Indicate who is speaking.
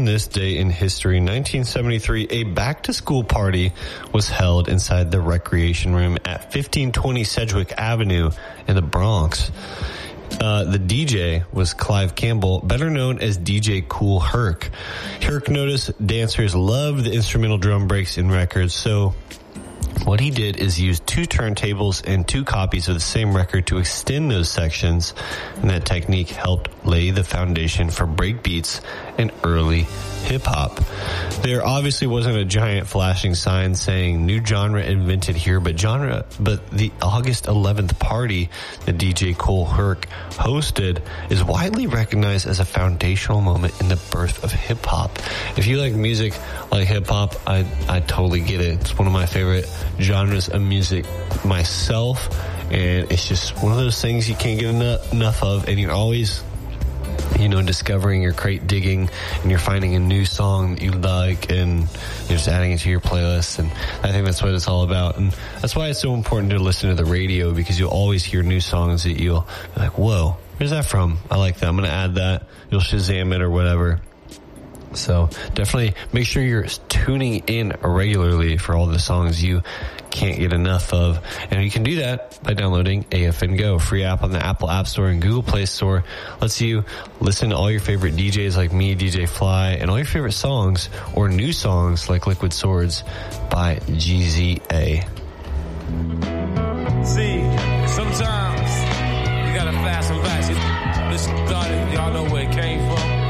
Speaker 1: on this day in history, 1973, a back-to-school party was held inside the recreation room at 1520 Sedgwick Avenue in the Bronx. The DJ was Clive Campbell, better known as DJ Kool Herc. Herc noticed dancers loved the instrumental drum breaks in records, so what he did is use 2 turntables and 2 copies of the same record to extend those sections, and that technique helped lay the foundation for breakbeats and early hip-hop. There obviously wasn't a giant flashing sign saying new genre invented here, but the August 11th party that DJ Kool Herc hosted is widely recognized as a foundational moment in the birth of hip-hop. If you like music like hip-hop, I totally get it. It's one of my favorite genres of music myself, and it's just one of those things you can't get enough of, and you're always discovering, your crate digging, and you're finding a new song that you like, and you're just adding it to your playlist. And I think that's what it's all about. And that's why it's so important to listen to the radio, because you'll always hear new songs that you'll be like, whoa, where's that from? I like that. I'm going to add that. You'll Shazam it or whatever. So definitely make sure you're tuning in regularly for all the songs you can't get enough of. And you can do that by downloading AFN Go, free app on the Apple App Store and Google Play Store. Lets you listen to all your favorite DJs like me, DJ Fly, and all your favorite songs or new songs like Liquid Swords by GZA.
Speaker 2: See, sometimes you gotta fast and back. This started, y'all know where it came from.